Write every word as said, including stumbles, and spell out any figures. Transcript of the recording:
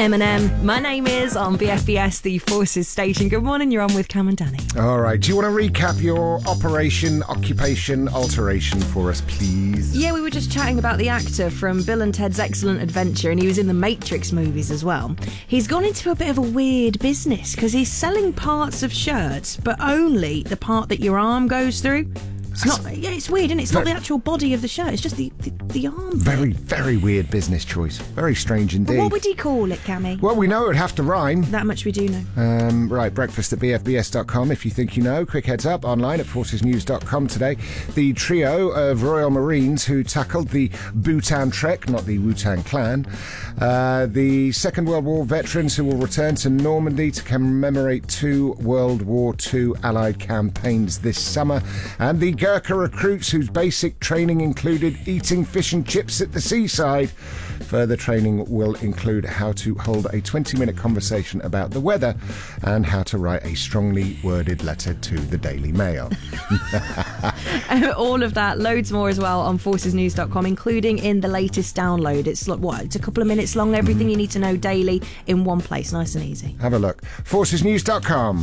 Eminem. My name is on B F B S, the Forces station. Good morning, you're on with Cam and Danny. All right, do you want to recap your operation, occupation, alteration for us, please? Yeah, we were just chatting about the actor from Bill and Ted's Excellent Adventure, and he was in the Matrix movies as well. He's gone into a bit of a weird business because he's selling parts of shirts, but only the part that your arm goes through. It's not, yeah, it's weird, isn't it? It's not the actual body of the shirt, it's just the, the, the arm. Very, very weird business choice. Very strange indeed. But what would he call it, Cammy? Well, we know it would have to rhyme. That much we do know. Um, right, breakfast at b f b s dot com if you think you know. Quick heads up, online at forces news dot com today. The trio of Royal Marines who tackled the Bhutan Trek, not the Wu-Tang Clan. Uh, the Second World War veterans who will return to Normandy to commemorate two World War Two Allied campaigns this summer. And the Gurkha recruits whose basic training included eating fish and chips at the seaside. Further training will include how to hold a twenty-minute conversation about the weather and how to write a strongly worded letter to the Daily Mail. All of that, loads more as well on forces news dot com, including in the latest download. It's like, what, it's a couple of minutes long, everything mm. you need to know daily in one place, nice and easy. Have a look. forces news dot com.